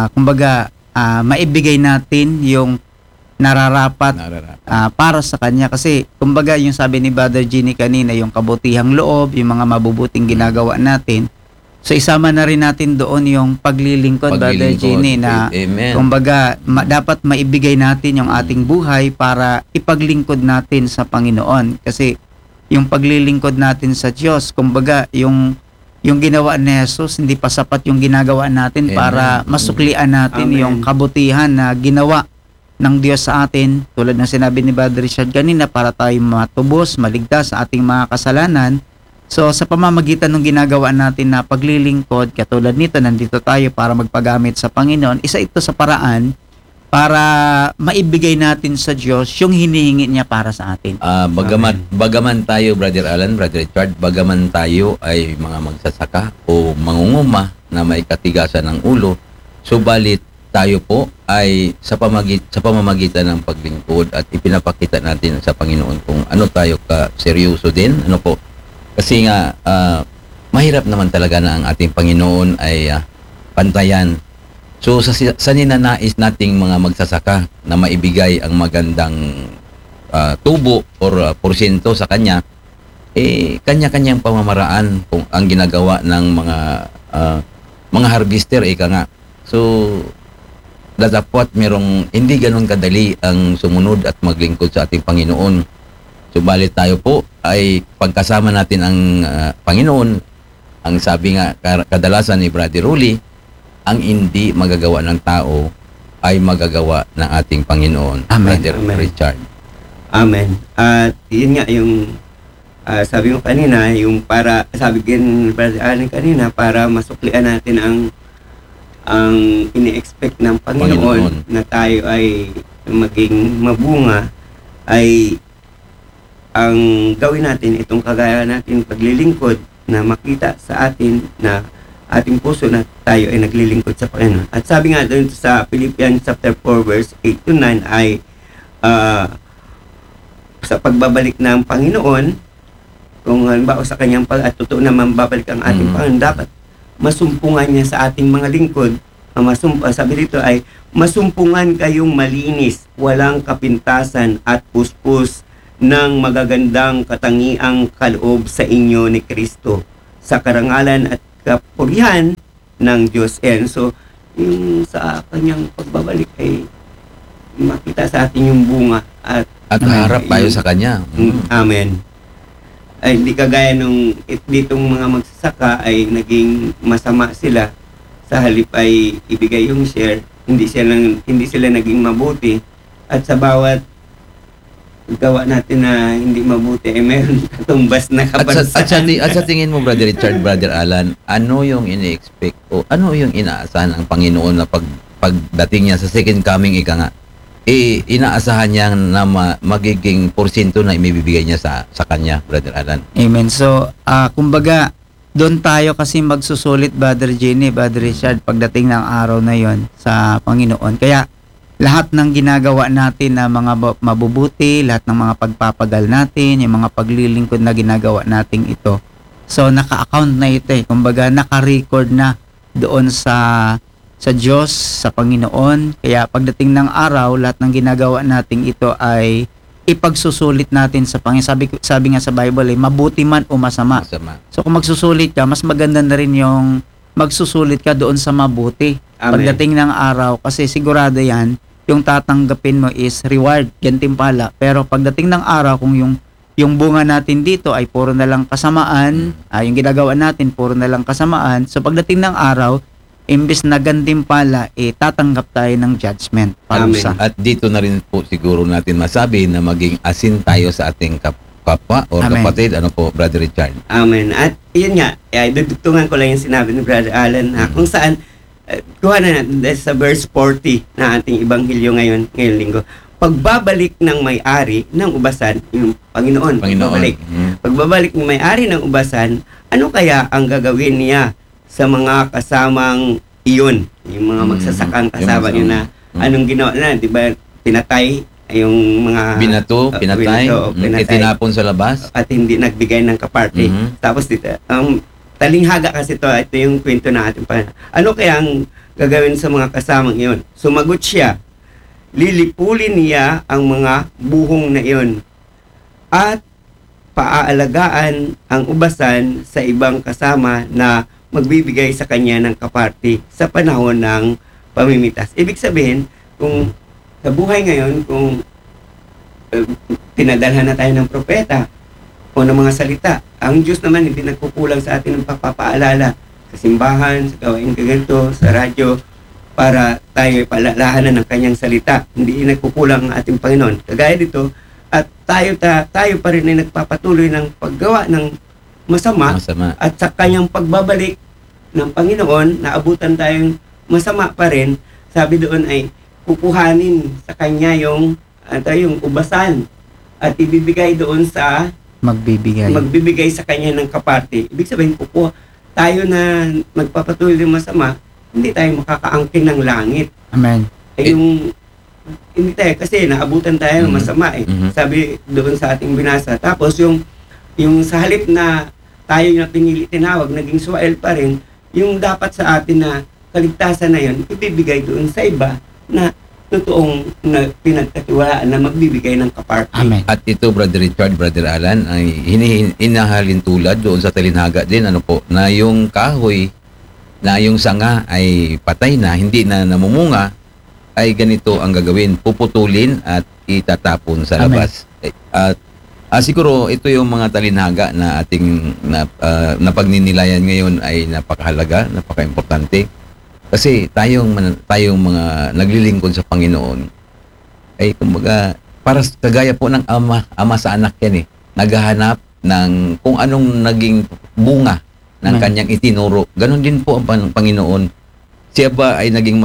maibigay natin yung nararapat para sa Kanya. Kasi, kumbaga, yung sabi ni Brother Gene kanina, yung kabutihang loob, yung mga mabubuting ginagawa natin. So, isama na rin natin doon yung paglilingkod, Brother Gene, na Amen. kumbaga, dapat maibigay natin yung ating buhay para ipaglingkod natin sa Panginoon. Kasi, yung paglilingkod natin sa Diyos, kumbaga, yung ginawa ni Jesus, hindi pa sapat yung ginagawa natin para masuklian natin Amen. yung kabutihan na ginawa ng Diyos sa atin. Tulad ng sinabi ni Brother Richard kanina, para tayo matubos, maligtas sa ating mga kasalanan. So, sa pamamagitan ng ginagawa natin na paglilingkod, katulad nito, nandito tayo para magpagamit sa Panginoon. Isa ito sa paraan para maibigay natin sa Diyos yung hinihingi niya para sa atin. Bagaman tayo, Brother Alan, Brother Richard, bagaman tayo ay mga magsasaka o mangunguma na may katigasan ng ulo, subalit tayo po ay sa pamamagitan ng paglingkod at ipinapakita natin sa Panginoon kung ano tayo ka-seryoso din, ano po. Kasi nga, mahirap naman talaga na ang ating Panginoon ay pantayan. So, sa ninanais nating mga magsasaka na maibigay ang magandang tubo or porsyento sa Kanya, kanya-kanyang pamamaraan kung ang ginagawa ng mga harvester, ika nga. So, dapat merong hindi ganun kadali ang sumunod at maglingkod sa ating Panginoon. Subalit tayo po ay pagkasama natin ang Panginoon, ang sabi nga kadalasan ni Brother Rully, ang hindi magagawa ng tao ay magagawa ng ating Panginoon. Amen. Brother Amen. Richard. Amen. At yun nga yung sabi ko kanina, yung para, sabi kin Brother Alan kanina, para masuklian natin ang ini-expect ng Panginoon na tayo ay maging mabunga, ay ang gawin natin itong kagaya natin paglilingkod na makita sa atin na ating puso na tayo ay naglilingkod sa Panginoon. At sabi nga doon sa Philippians chapter 4 verse 8 to 9 ay sa pagbabalik ng Panginoon, kung halimbawa sa kanyang at totoo naman babalik ang ating Panginoon, dapat masumpungan niya sa ating mga lingkod. Sabi dito ay, masumpungan kayong malinis, walang kapintasan at puspos ng magagandang katangiang kaloob sa inyo ni Kristo, sa karangalan at kapurihan ng Diyos. And so, yung sa kanyang pagbabalik ay makita sa atin yung bunga at harap tayo sa kanya. Amen. Ay hindi kagaya nung ditong mga magsasaka ay naging masama sila, sa halip ay ibigay yung share, hindi sila naging mabuti, at sa bawat gawa natin na hindi mabuti ay meron katumbas na kapansanan. At sa tingin mo, Brother Richard, Brother Alan, ano yung ini-expect o ano yung inaasahan ng Panginoon na pagdating niya sa second coming, ika nga, inaasahan niya na magiging porsyento na ibibigay niya sa kanya, Brother Alan? Amen. So, kumbaga, doon tayo kasi magsusulit, Brother Jenny, Brother Richard, pagdating ng araw na yon sa Panginoon. Kaya, lahat ng ginagawa natin na mga mabubuti, lahat ng mga pagpapagal natin, yung mga paglilingkod na ginagawa natin ito. So, naka-account na ito eh. Kumbaga, naka-record na doon sa Diyos, sa Panginoon. Kaya, pagdating ng araw, lahat ng ginagawa natin ito ay ipagsusulit natin sa Panginoon. Sabi nga sa Bible eh, mabuti man o masama. So, kung magsusulit ka, mas maganda na rin yung magsusulit ka doon sa mabuti. Amen. Pagdating ng araw, kasi sigurado yan, yung tatanggapin mo is reward, gantimpala. Pero pagdating ng araw, kung yung bunga natin dito ay puro na lang kasamaan, yung ginagawa natin puro na lang kasamaan, so pagdating ng araw, imbes na gantimpala, tatanggap tayo ng judgment. Parusa. At dito na rin po siguro natin masabi na maging asin tayo sa ating kapwa o Amen. kapatid. Ano po, Brother Richard? Amen. At yun nga, dudugtungan ko lang yung sinabi ni Brother Alan na kung saan, kuha na natin sa verse 40 na ating ibanghilyo ngayong linggo. Pagbabalik ng may-ari ng ubasan, yung Panginoon. Pagbabalik ng may-ari ng ubasan, ano kaya ang gagawin niya sa mga kasamang iyon? Yung mga magsasakang kasama niya na anong ginawa na, di ba, pinatay yung mga pinatay, itinapon sa labas at hindi nagbigay ng kaparte. Tapos dito, talinghaga kasi ito yung kwento na ating pa. Ano kaya ang gagawin sa mga kasamang iyon? Sumagot siya, lilipulin niya ang mga buhong na iyon at paaalagaan ang ubasan sa ibang kasama na magbibigay sa kanya ng kaparte sa panahon ng pamimitas. Ibig sabihin, kung sa buhay ngayon, kung pinadalhan na tayo ng propeta o ng mga salita, ang Diyos naman hindi nagkukulang sa atin ng papapaalala sa simbahan, sa gawaing ganito, sa radyo, para tayo palalahanan ng kanyang salita. Hindi nagkukulang ang ating Panginoon. Kagaya dito, at tayo pa rin ay nagpapatuloy ng paggawa ng masama. At sa kanyang pagbabalik ng Panginoon, naabutan tayong masama pa rin. Sabi doon ay kukuhanin sa kanya yung ubasan at ibibigay doon sa magbibigay sa kanya ng kaparte. Ibig sabihin, tayo na magpapatuloy ng masama, hindi tayo makakaangkin ng langit. Amen. Hindi tayo, kasi naabutan tayo ng masama eh. Sabi doon sa ating binasa. Tapos yung sa halip na tayo na pinili tinawag, naging Suwael pa rin, yung dapat sa atin na kaligtasan na yun, ibibigay doon sa iba na totoong na pinagkatiwalaan na magbibigay ng kaparte. Amen. At ito, Brother Richard, Brother Alan, ay hinahalin tulad doon sa talinhaga din, ano po, na yung kahoy, na yung sanga ay patay na, hindi na namumunga, ay ganito ang gagawin, puputulin at itatapon sa labas. At siguro ito yung mga talinhaga na ating na pagninilayan ngayon ay napakahalaga, napaka-importante. Kasi tayong mga naglilingkod sa Panginoon ay kumbaga para kagaya po ng ama sa anak yan eh. Naghahanap ng kung anong naging bunga ng kanyang itinuro. Ganon din po ang Panginoon. Siya ba ay naging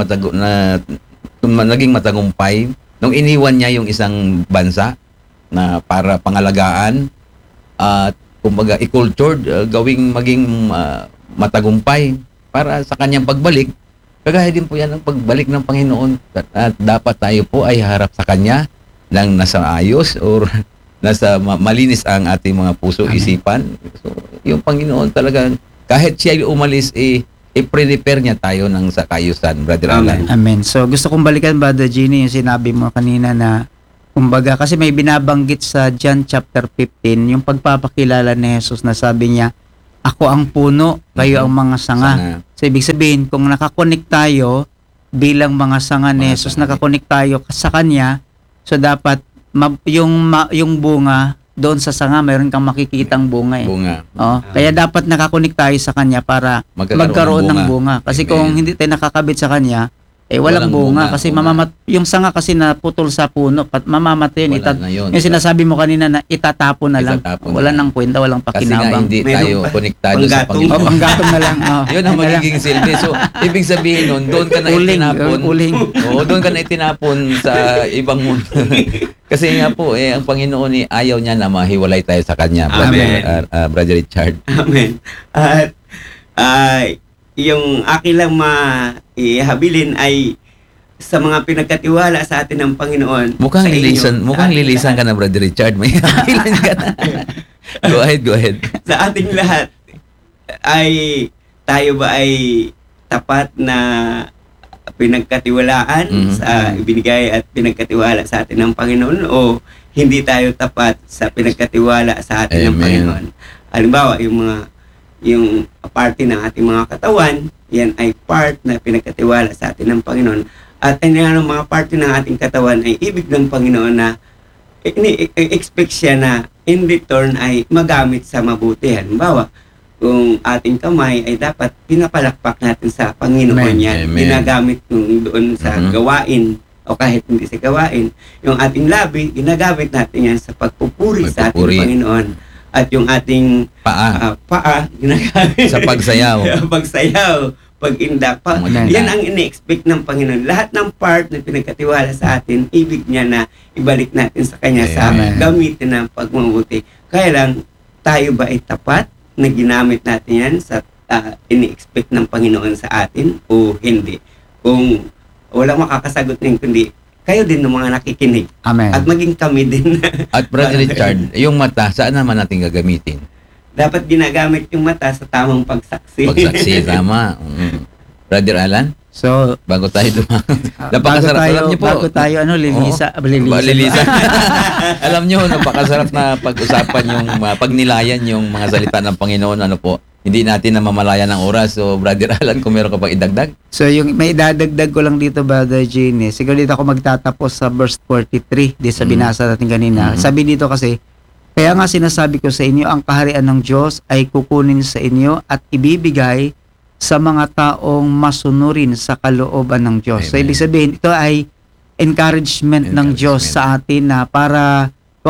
matagumpay nung iniwan niya yung isang bansa na para pangalagaan at kumbaga i-cultured, maging matagumpay para sa kanyang pagbalik. Kagaya din po yan ang pagbalik ng Panginoon at dapat tayo po ay harap sa Kanya ng nasa ayos or malinis ang ating mga puso, Amen. isipan. So, yung Panginoon talagang kahit siya ay umalis, i-prepare niya tayo ng sa kaayusan, Brother Amen. Alan. Amen. So gusto kong balikan, Brother Gini, yung sinabi mo kanina na kumbaga, kasi may binabanggit sa John chapter 15, yung pagpapakilala ni Jesus na sabi niya, ako ang puno, kayo ang mga sanga. So ibig sabihin, kung nakakonek tayo bilang mga sanga ni Mga Jesus, sanga. nakakonek tayo sa Kanya, so dapat yung bunga, doon sa sanga, mayroon kang makikitang bunga eh. Bunga. Oh, kaya dapat nakakonek tayo sa Kanya para magkaroon ng bunga. Kasi Amen. kung hindi tayo nakakabit sa Kanya, walang bunga. Kasi yung sanga kasi na putol sa puno, mamamatay yun. Wala na yun. Yung sinasabi mo kanina na itatapon na lang. Itatapon Wala na. nang kwenta, walang Kasi nga pakinabang. hindi Meron tayo pa. konektado sa Panggatong. Panginoon. Panggatong na lang. Yun ang magiging silbi. So, ibig sabihin nun, doon ka na Uling, itinapon. uling. Oo, doon ka na itinapon sa ibang mundo. Kasi nga po, ang Panginoon ayaw niya na mahiwalay tayo sa Kanya, Amen. Brother Richard. Amen. At yung akin lang maihabilin ay sa mga pinagkatiwala sa atin ng Panginoon. Mukhang sa inyo, lilisan, sa mukhang ating lilisan ka lahat. na, Brother Richard. May ilan ka na. Go ahead. Sa ating lahat ay tayo ba ay tapat na pinagkatiwalaan Mhm. sa ibinigay at pinagkatiwala sa atin ng Panginoon o hindi tayo tapat sa pinagkatiwala sa atin ng Amen. Panginoon. Halimbawa, yung parte ng ating mga katawan, yan ay part na pinagkatiwala sa atin ng Panginoon. At ang mga parte ng ating katawan ay ibig ng Panginoon na expect siya na in return ay magamit sa mabuti. Halimbawa, kung ating kamay ay dapat pinapalakpak natin sa Panginoon Amen. yan. Amen. Ginagamit doon sa Mhm. gawain o kahit hindi sa gawain. Yung ating labi, ginagamit natin yan sa pagpupuri sa ating Pagpupuri. Panginoon. At yung ating Paa. paa, ginagamit Sa pagsayaw. pagsayaw, pag-inda. Maganda. Yan ang ine-expect ng Panginoon. Lahat ng part na pinagkatiwala sa atin, ibig niya na ibalik natin sa Kanya sa Amen. gamitin ng pagmabuti. Kaya lang, tayo ba ay tapat na ginamit natin yan sa ini-expect ng Panginoon sa atin o hindi? Kung walang makakasagot na kundi kayo din ng mga nakikinig Amen. at maging kami din. At Brother Richard, yung mata, saan naman natin gagamitin? Dapat ginagamit yung mata sa tamang pagsaksi. Pagsaksi, tama. Brother Alan, So, bago tayo bago napakasarap. tayo, Alam niyo po, bago tayo lilisa. Lilisan. Alam niyo, napakasarap na pag-usapan yung pagnilayan yung mga salita ng Panginoon. Ano po, hindi natin namamalayan ng oras. So, Brother Alan, kung meron ka pang idagdag. So, yung may idadagdag ko lang dito, Brother Gene, siguro dito ako magtatapos sa verse 43, di sa binasa natin kanina. Sabi dito kasi, kaya nga sinasabi ko sa inyo, ang kaharian ng Diyos ay kukunin sa inyo at ibibigay sa mga taong masunurin sa kalooban ng Diyos. So, Amen. ibig sabihin, ito ay encouragement ng Diyos sa atin na para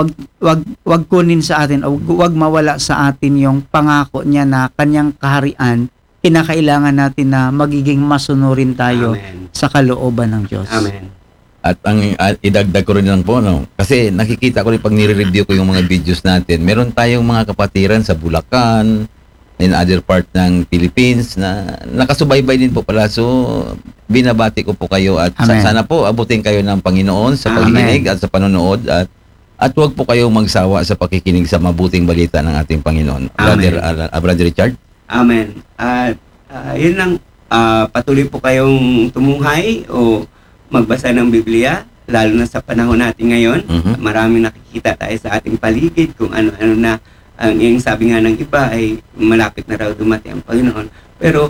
wag kunin sa atin o wag mawala sa atin yung pangako niya na kanyang kaharian. Kinakailangan natin na magiging masunurin tayo Amen. sa kalooban ng Diyos. Amen. At ang idagdag ko rin lang po, no? Kasi nakikita ko rin pag nire-review ko yung mga videos natin, meron tayong mga kapatiran sa Bulacan, in other part ng Philippines na nakasubaybay din po pala. So, binabati ko po kayo at Amen. sana po abutin kayo ng Panginoon sa Amen. pakikinig at sa panonood at huwag po kayong magsawa sa pakikinig sa mabuting balita ng ating Panginoon. Brother Richard? Amen. At yun lang, patuloy po kayong tumuhay o magbasa ng Biblia, lalo na sa panahon natin ngayon. Mhm. Maraming nakikita tayo sa ating paligid kung ano-ano na yung sabi nga ng iba ay malapit na raw dumating ang Panginoon. Pero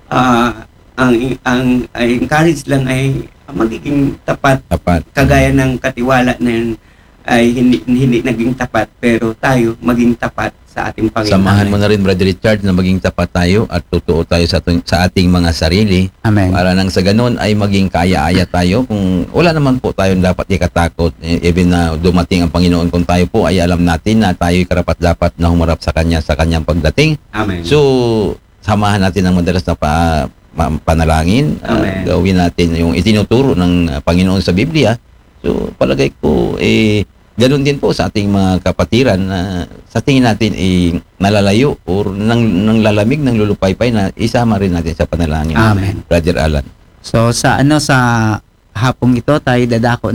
ang encourage lang ay magiging tapat, Tapat. kagaya ng katiwala na yun ay hindi naging tapat, pero tayo maging tapat sa ating Panginoon. Samahan mo na rin, Brother Richard, na maging tapat tayo at totoo tayo sa ating mga sarili. Amen. Para nang sa ganun ay maging kaya-aya tayo. Kung wala naman po tayong dapat ikatakot, even na dumating ang Panginoon, kung tayo po ay alam natin na tayo'y karapat-dapat na humarap sa kanyang pagdating. Amen. So, samahan natin ang madalas na panalangin. Amen. Gawin natin yung itinuturo ng Panginoon sa Biblia. So, palagay ko, ganun din po sa ating mga kapatiran na sa tingin natin nalalayo or nang lalamig, nang lulupaypay na isama rin natin sa panalangin. Amen. Brother Alan. So, sa hapong ito tayo dadako na.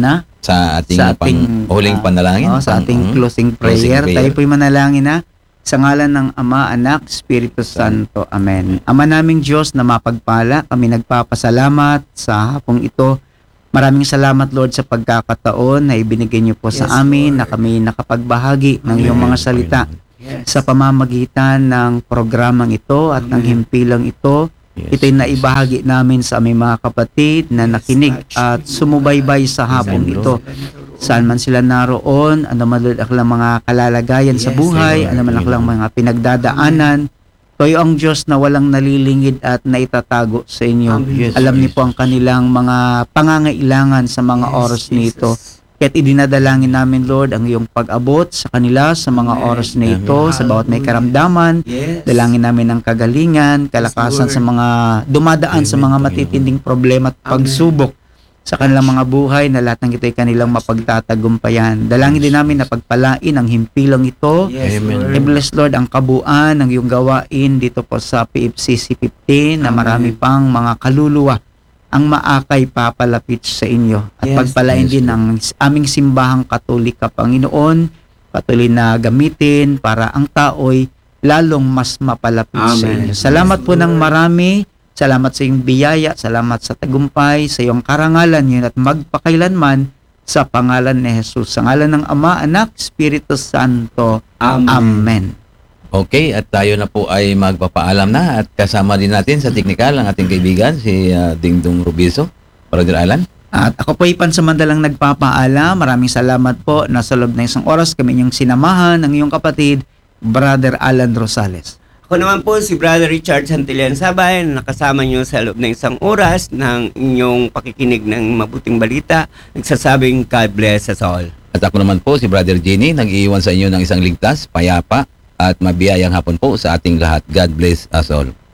sa ating, Sa ating, huling panalangin. sa ating closing closing prayer. prayer. Tayo po'y manalangin na sa ngalan ng Ama, Anak, Espiritu Santo. Amen. Ama naming Diyos na mapagpala, kami nagpapasalamat sa hapong ito. Maraming salamat, Lord, sa pagkakataon na ibinigay niyo po sa Yes, amin, Lord. na kami nakapagbahagi ng iyong mga salita Yes. sa pamamagitan ng programang ito at ng Amen. himpilang ito. Yes. Ito'y naibahagi namin sa aming mga kapatid na nakinig at sumubaybay sa hapong ito. Saan man sila naroon, ano man ang mga kalalagayan sa Yes, buhay, Lord. ano man ang mga pinagdadaanan, kayo ang Diyos na walang nalilingid at naitatago sa inyo. Amen. Yes, Alam Lord. niyo po ang kanilang mga pangangailangan sa mga Yes, oras nito. Jesus. Kaya't idinadalangin namin, Lord, ang iyong pag-abot sa kanila sa mga Amen. oras na ito, Amen. sa bawat may Hallelujah. karamdaman. Yes. Dalangin namin ang kagalingan, kalakasan Lord. sa mga dumadaan sa Amen, mga Panginoon. matitinding problema at Amen. pagsubok sa kanilang mga buhay na lahat ng ito'y kanilang mapagtatagumpayan. Dalangin din namin na pagpalain ang himpilang ito. Yes, Amen. Lord. I-bless, Lord, ang kabuuan ng iyong gawain dito po sa PFCC 15 na Amen. marami pang mga kaluluwa ang maakay papalapit sa inyo. At Yes. pagpalain Yes, din ang aming simbahang Katolika, Panginoon, patuloy na gamitin para ang tao'y lalong mas mapalapit sa Amen. inyo. Salamat Yes, po ng Lord. marami. Salamat sa iyong biyaya. Salamat sa tagumpay, sa iyong karangalan yun at magpakailanman sa pangalan ni Jesus. Sa ngalan ng Ama, Anak, Espiritu Santo. Amen. Amen. Okay, at tayo na po ay magpapaalam na at kasama din natin sa teknikal ang ating kaibigan, si Dingdong Rubiso. Brother Alan. At ako po ay pansamantalang nagpapaalam. Maraming salamat po na sa loob ng isang oras kami inyong sinamahan ng iyong kapatid, Brother Alan Rosales. Ako naman po si Brother Richard Santillan Sabay na nakasama nyo sa loob ng isang oras ng inyong pakikinig ng mabuting balita. Nagsasabing God bless us all. At ako naman po si Brother Jenny, nag-iiwan sa inyo ng isang ligtas, payapa at mabiyayang hapon po sa ating lahat. God bless us all.